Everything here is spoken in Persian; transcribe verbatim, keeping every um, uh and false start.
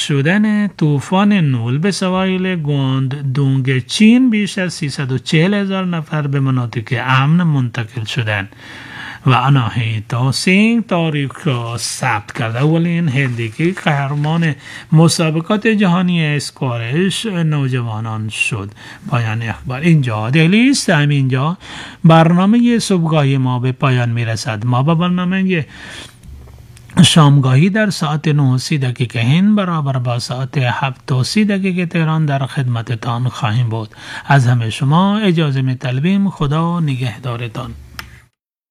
شدن طوفان نول به سواحل گوندونگ چین بیش از سیصد و چهل هزار نفر به مناطق امن منتقل شدند و آنها توسعه تاریخ را ثبت کرده. اولین هندی قهرمان مسابقات جهانی اسکواش نوجوانان شد. پایان اخبار اینجا دلی است. همینجا برنامه صبحگاهی ما به پایان میرسد. ما با برنامه شامگاهی در ساعت نه و سی دقیقه هند برابر با ساعت هفت و سی دقیقه تهران در خدمتتان خواهیم بود. از همه شما اجازه می طلبیم. خدا نگهدارتان.